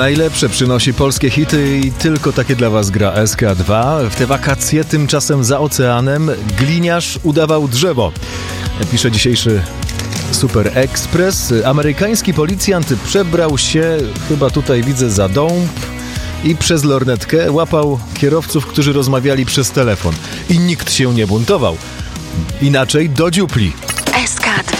najlepsze przynosi polskie hity i tylko takie dla was gra SK2. W te wakacje tymczasem za oceanem gliniarz udawał drzewo. Pisze dzisiejszy Super Express. Amerykański policjant przebrał się, chyba tutaj widzę, za dąb i przez lornetkę łapał kierowców, którzy rozmawiali przez telefon. I nikt się nie buntował. Inaczej do dziupli.